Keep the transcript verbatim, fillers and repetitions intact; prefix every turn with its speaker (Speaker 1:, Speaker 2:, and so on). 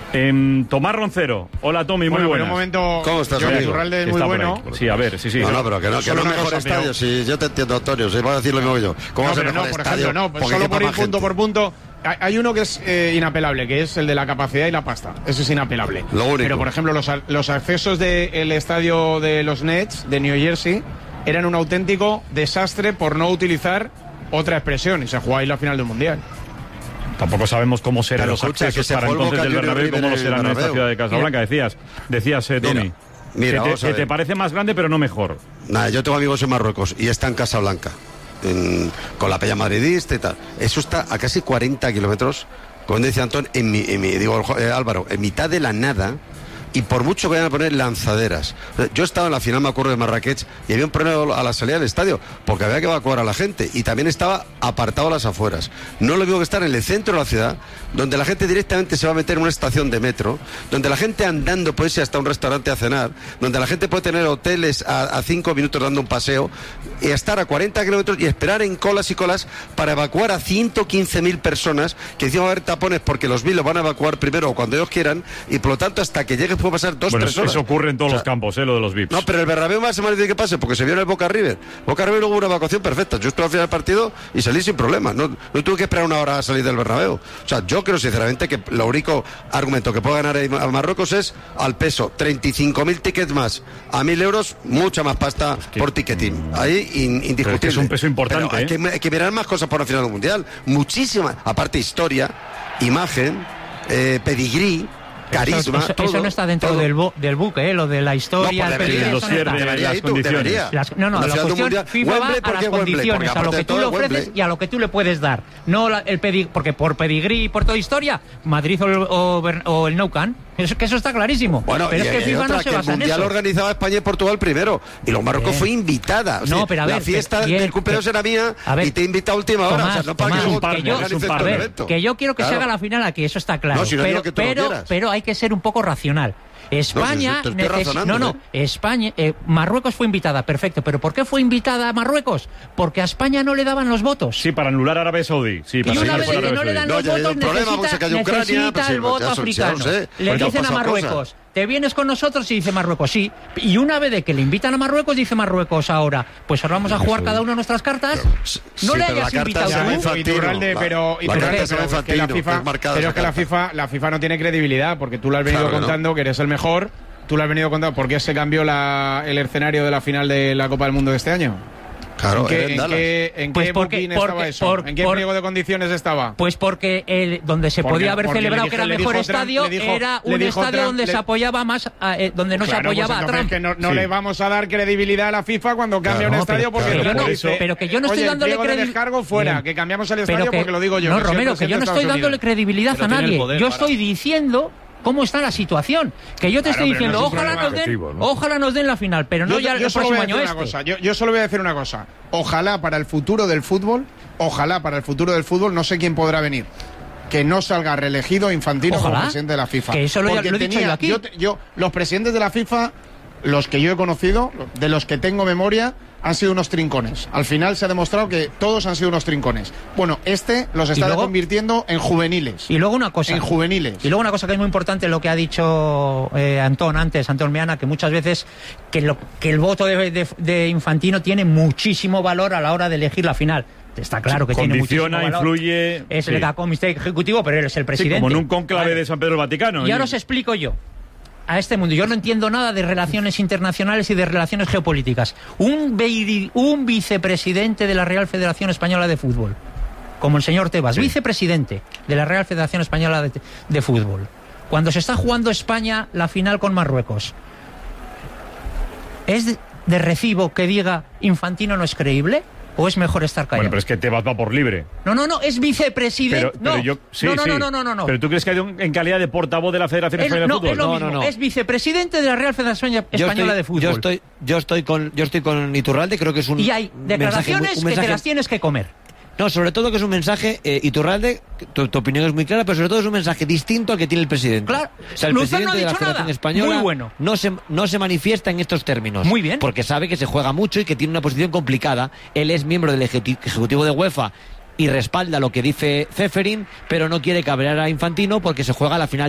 Speaker 1: Eh, Tomás Roncero. Hola, Tommy,
Speaker 2: bueno,
Speaker 1: muy buenas.
Speaker 2: En un momento,
Speaker 3: ¿cómo estás, amigo?
Speaker 2: Iturralde es muy bueno.
Speaker 1: Sí, a ver, sí, sí.
Speaker 3: No, no, pero que no, que no es mejor
Speaker 2: cosa,
Speaker 3: estadio.
Speaker 2: pero...
Speaker 3: Si yo te entiendo, Antonio, si vas a decir lo mismo que yo. ¿Cómo
Speaker 2: no,
Speaker 3: va a ser
Speaker 2: pero
Speaker 3: mejor
Speaker 2: no, por
Speaker 3: estadio?
Speaker 2: ejemplo, no,
Speaker 3: Porque
Speaker 2: solo por ir
Speaker 3: más
Speaker 2: punto
Speaker 3: gente.
Speaker 2: por punto. Hay uno que es eh, inapelable, que es el de la capacidad y la pasta. Ese es inapelable.
Speaker 3: Lo único.
Speaker 2: Pero, por ejemplo, los, los accesos del estadio de los Nets de New Jersey eran un auténtico desastre, por no utilizar otra expresión, y se jugó ahí la final del Mundial.
Speaker 1: Tampoco sabemos cómo serán
Speaker 3: Pero
Speaker 1: los
Speaker 3: escucha,
Speaker 1: accesos
Speaker 3: que se
Speaker 1: para
Speaker 3: fue el
Speaker 1: entonces
Speaker 3: Boca
Speaker 1: del
Speaker 3: Juniors
Speaker 1: Bernabéu y cómo lo
Speaker 3: en el
Speaker 1: serán en esta
Speaker 3: Bernabéu.
Speaker 1: ciudad de Casablanca.
Speaker 2: Mira.
Speaker 1: Decías, decías eh, Tommy,
Speaker 3: Mira, mira,
Speaker 1: que,
Speaker 3: vamos
Speaker 1: te,
Speaker 3: a
Speaker 1: que
Speaker 3: ver.
Speaker 1: te parece más grande pero no mejor.
Speaker 3: Nada, yo tengo amigos en Marruecos y está en Casablanca, en, con la Peña Madridista y tal. Eso está a casi cuarenta kilómetros, como decía Antón, en mi, en mi, digo eh, Álvaro, en mitad de la nada. Y por mucho que vayan a poner lanzaderas. Yo estaba en la final, me acuerdo, de Marrakech, y había un problema a la salida del estadio, porque había que evacuar a la gente, y también estaba apartado a las afueras. No lo mismo que estar en el centro de la ciudad, donde la gente directamente se va a meter en una estación de metro, donde la gente andando puede irse hasta un restaurante a cenar, donde la gente puede tener hoteles a, a cinco minutos dando un paseo, y estar a cuarenta kilómetros y esperar en colas y colas para evacuar a ciento quince mil personas, que encima va a haber tapones porque los V I L los van a evacuar primero o cuando ellos quieran, y por lo tanto hasta que llegue puede pasar dos,
Speaker 1: Bueno,
Speaker 3: tres horas.
Speaker 1: eso ocurre en todos
Speaker 3: O sea,
Speaker 1: los campos, ¿eh? Lo de los V I Ps.
Speaker 3: No, pero el Bernabéu más se me dice que pase, porque se vio en el Boca River. Boca River hubo una evacuación perfecta. Yo estuve al final del partido y salí sin problema. No, no tuve que esperar una hora a salir del Bernabéu. O sea, yo creo sinceramente que el único argumento que puede ganar a Marruecos es al peso. treinta y cinco mil tickets más a mil euros, mucha más pasta es que... por ticketing. Ahí in, indiscutible.
Speaker 1: Pero es que es un peso importante.
Speaker 3: Pero hay,
Speaker 1: ¿eh?
Speaker 3: que, hay que mirar más cosas por la final del Mundial. Muchísimas. Aparte, historia, imagen, eh, pedigrí. Carisma,
Speaker 4: eso, eso,
Speaker 3: todo,
Speaker 4: eso no está dentro del, bo, del buque, ¿eh? Lo de la historia,
Speaker 3: no,
Speaker 4: el
Speaker 3: debería,
Speaker 4: peligro,
Speaker 1: los
Speaker 4: eso no está.
Speaker 1: debería, las
Speaker 3: tú,
Speaker 1: condiciones.
Speaker 3: debería.
Speaker 4: Las, no, no, la, la cuestión
Speaker 3: mundial,
Speaker 4: FIFA
Speaker 3: Wembley,
Speaker 4: va a las
Speaker 3: Wembley,
Speaker 4: condiciones, a lo que tú le ofreces
Speaker 3: Wembley.
Speaker 4: y a lo que tú le puedes dar. No la, el pedigrí, porque por pedigrí y por toda historia, Madrid o, o, o el Nou Camp, eso, que eso está clarísimo.
Speaker 3: Bueno,
Speaker 4: pero
Speaker 3: y,
Speaker 4: es que
Speaker 3: y
Speaker 4: FIFA
Speaker 3: otra,
Speaker 4: no se
Speaker 3: que
Speaker 4: basa
Speaker 3: el
Speaker 4: en
Speaker 3: Mundial
Speaker 4: eso.
Speaker 3: organizaba España y Portugal primero, y los Marruecos
Speaker 4: Eh.
Speaker 3: fue invitada. O sea,
Speaker 4: No, pero a ver,
Speaker 3: la fiesta
Speaker 4: bien,
Speaker 3: del cumpleaños
Speaker 4: que-
Speaker 3: era mía
Speaker 4: a ver,
Speaker 3: y te he invitado a última hora.
Speaker 4: Tomás,
Speaker 3: O sea, no para
Speaker 4: Tomás,
Speaker 3: que luego
Speaker 1: que
Speaker 3: te
Speaker 1: yo-
Speaker 3: organices
Speaker 1: es un
Speaker 3: todo
Speaker 1: par,
Speaker 3: el
Speaker 1: ¿eh?
Speaker 3: evento.
Speaker 4: Que yo quiero que
Speaker 3: Claro.
Speaker 4: se haga la final aquí, eso está claro.
Speaker 3: No, si no digo
Speaker 4: pero,
Speaker 3: que tú lo
Speaker 4: pero,
Speaker 3: quieras.
Speaker 4: pero hay que ser un poco racional. España,
Speaker 3: No, si te estoy
Speaker 4: neces-
Speaker 3: razonando,
Speaker 4: no, no,
Speaker 3: ¿eh?
Speaker 4: España, eh, Marruecos fue invitada, perfecto, pero ¿por qué fue invitada a Marruecos? Porque a España no le daban los votos.
Speaker 1: Sí, para anular a Arabia Saudí. Sí, para
Speaker 4: Y una
Speaker 1: seguir
Speaker 4: vez
Speaker 1: por
Speaker 4: que
Speaker 1: Arabia
Speaker 4: no le
Speaker 1: Saudí.
Speaker 4: dan
Speaker 3: No,
Speaker 4: los
Speaker 3: ya hay
Speaker 4: votos,
Speaker 3: un problema,
Speaker 4: necesita,
Speaker 3: porque se cayó Ucrania,
Speaker 4: necesita
Speaker 3: pues sí,
Speaker 4: el voto
Speaker 3: ya eso- ya
Speaker 4: africano.
Speaker 3: lo sé,
Speaker 4: Le
Speaker 3: porque han
Speaker 4: dicen a
Speaker 3: pasado
Speaker 4: Marruecos,
Speaker 3: cosas.
Speaker 4: ¿te vienes con nosotros? Y dice Marruecos, sí. Y una vez de que le invitan a Marruecos, dice Marruecos ahora, pues ahora vamos a jugar cada uno nuestras cartas.
Speaker 3: Sí,
Speaker 4: No le
Speaker 3: pero la
Speaker 4: hayas
Speaker 3: carta
Speaker 4: invitado
Speaker 3: se llama
Speaker 4: tú.
Speaker 3: Infantino.
Speaker 2: Iturralde,
Speaker 3: La-
Speaker 2: pero,
Speaker 3: la
Speaker 2: Iturralde,
Speaker 3: carta se llama
Speaker 2: pero es que la
Speaker 3: Infantino,
Speaker 2: FIFA,
Speaker 3: es marcada
Speaker 2: pero
Speaker 3: esa
Speaker 2: es que la
Speaker 3: carta.
Speaker 2: FIFA, la FIFA no tiene credibilidad, porque tú lo has venido
Speaker 3: Claro que no.
Speaker 2: contando que eres el mejor. Tú lo has venido contando. ¿Por qué se cambió la, el escenario de la final de la Copa del Mundo de este año?
Speaker 3: Claro,
Speaker 2: ¿En qué,
Speaker 3: era en
Speaker 2: en
Speaker 3: Dallas.
Speaker 2: qué, en
Speaker 4: Pues
Speaker 2: qué
Speaker 4: porque-
Speaker 2: booking
Speaker 4: porque-
Speaker 2: estaba eso?
Speaker 4: por-
Speaker 2: ¿En qué
Speaker 4: por-
Speaker 2: pliego de condiciones estaba?
Speaker 4: Pues porque el, donde se
Speaker 2: Porque-
Speaker 4: podía haber
Speaker 2: porque le
Speaker 4: celebrado
Speaker 2: dije-
Speaker 4: que era el
Speaker 2: le
Speaker 4: mejor
Speaker 2: dijo Trump-
Speaker 4: estadio
Speaker 2: le dijo-
Speaker 4: era
Speaker 2: le
Speaker 4: un
Speaker 2: dijo
Speaker 4: estadio
Speaker 2: Trump-
Speaker 4: donde
Speaker 2: le-
Speaker 4: se apoyaba más, a- eh, donde no
Speaker 2: Claro,
Speaker 4: se apoyaba
Speaker 2: pues
Speaker 4: a
Speaker 2: entonces
Speaker 4: Trump.
Speaker 2: que no, no
Speaker 1: Sí.
Speaker 2: le vamos a dar credibilidad a la FIFA cuando cambia
Speaker 3: Claro,
Speaker 2: un
Speaker 4: no,
Speaker 2: estadio
Speaker 4: pero-
Speaker 2: porque
Speaker 4: pero
Speaker 2: luego
Speaker 4: yo no-
Speaker 2: dice,
Speaker 4: pero que yo no estoy
Speaker 2: oye, el
Speaker 4: dándole
Speaker 2: pliego de
Speaker 4: credi-
Speaker 2: descargo fuera,
Speaker 4: Bien.
Speaker 2: que cambiamos el
Speaker 4: Pero
Speaker 2: estadio
Speaker 4: que-
Speaker 2: porque lo digo yo.
Speaker 4: No,
Speaker 2: que soy el
Speaker 4: Romero, que yo no
Speaker 2: presidente de
Speaker 4: estoy
Speaker 2: Estados
Speaker 4: dándole
Speaker 2: Unidos.
Speaker 4: credibilidad
Speaker 5: Pero
Speaker 4: a
Speaker 5: tiene el
Speaker 4: nadie.
Speaker 5: poder
Speaker 4: Yo
Speaker 5: para-
Speaker 4: estoy diciendo cómo está la situación. Que yo te
Speaker 2: Claro,
Speaker 4: estoy
Speaker 2: pero
Speaker 4: diciendo,
Speaker 2: no es un
Speaker 4: ojalá
Speaker 2: problema
Speaker 4: nos den,
Speaker 1: objetivo, ¿no?
Speaker 4: ojalá nos den la final, pero no
Speaker 2: Yo,
Speaker 4: ya
Speaker 2: yo
Speaker 4: el
Speaker 2: solo voy
Speaker 4: próximo
Speaker 2: a
Speaker 4: año
Speaker 2: decir una
Speaker 4: este.
Speaker 2: cosa. Yo, yo solo voy a decir una cosa. Ojalá para el futuro del fútbol, ojalá para el futuro del fútbol, no sé quién podrá venir, que no salga reelegido Infantino
Speaker 4: Ojalá.
Speaker 2: como presidente de la FIFA.
Speaker 4: Que eso lo-
Speaker 2: Porque
Speaker 4: lo he dicho
Speaker 2: tenía-
Speaker 4: yo aquí.
Speaker 2: Yo, yo- los presidentes de la FIFA, los que yo he conocido, de los que tengo memoria, han sido unos trincones. Al final se ha demostrado que todos han sido unos trincones. Bueno, este los está
Speaker 4: luego-
Speaker 2: convirtiendo en juveniles.
Speaker 4: Y luego una cosa.
Speaker 2: En juveniles.
Speaker 4: Y luego una cosa que es muy importante, lo que ha dicho eh, Antón antes, Antón Meana, que muchas veces que, lo, que el voto de, de- de Infantino tiene muchísimo valor a la hora de elegir la final. Está claro que tiene muchísimo
Speaker 1: Condiciona,
Speaker 4: valor.
Speaker 1: influye.
Speaker 4: Es
Speaker 1: sí.
Speaker 4: el comité ejecutivo, pero él es el
Speaker 1: Sí,
Speaker 4: presidente.
Speaker 1: como en un conclave
Speaker 4: Vale.
Speaker 1: de San Pedro del Vaticano.
Speaker 4: Y ahora os explico yo. A este mundo. Yo no entiendo nada de relaciones internacionales y de relaciones geopolíticas. Un, veidi- un vicepresidente de la Real Federación Española de Fútbol, como el señor Tebas,
Speaker 1: Sí.
Speaker 4: vicepresidente de la Real Federación Española de, de Fútbol, cuando se está jugando España la final con Marruecos, ¿es de, de recibo que diga Infantino no es creíble? ¿O es mejor estar callado?
Speaker 1: Bueno, pero es que Tebas va por libre.
Speaker 4: No, no, no, es vicepresidente.
Speaker 1: Pero, pero
Speaker 4: no,
Speaker 1: yo, sí,
Speaker 4: no, no,
Speaker 1: sí.
Speaker 4: no, no, no, no, no.
Speaker 1: Pero tú crees que hay un, en calidad de portavoz de la Federación
Speaker 4: Es-
Speaker 1: Española de
Speaker 4: no,
Speaker 1: Fútbol.
Speaker 4: es lo
Speaker 5: No,
Speaker 4: mismo.
Speaker 5: no, no.
Speaker 4: Es vicepresidente de la Real Federación
Speaker 5: Yo
Speaker 4: Española
Speaker 5: estoy,
Speaker 4: de Fútbol.
Speaker 5: Yo estoy, yo estoy con, yo estoy con Iturralde, creo que es un
Speaker 4: Y hay
Speaker 5: mensaje
Speaker 4: declaraciones
Speaker 5: muy- un
Speaker 4: que
Speaker 5: mensaje-
Speaker 4: te las tienes que comer.
Speaker 5: No, sobre todo que es un mensaje, eh, Iturralde, tu, tu opinión es muy clara, pero sobre todo es un mensaje distinto al que tiene el presidente.
Speaker 4: Claro.
Speaker 5: O sea, el
Speaker 4: Luzar
Speaker 5: presidente
Speaker 4: no ha
Speaker 5: de la
Speaker 4: dicho
Speaker 5: Federación
Speaker 4: nada.
Speaker 5: Española
Speaker 4: Muy bueno.
Speaker 5: no, se, no se manifiesta en estos términos.
Speaker 4: Muy bien.
Speaker 5: Porque sabe que se juega mucho y que tiene una posición complicada. Él es miembro del ejecutivo ejecutivo de UEFA y respalda lo que dice Ceferin, pero no quiere cabrear a Infantino porque se juega la final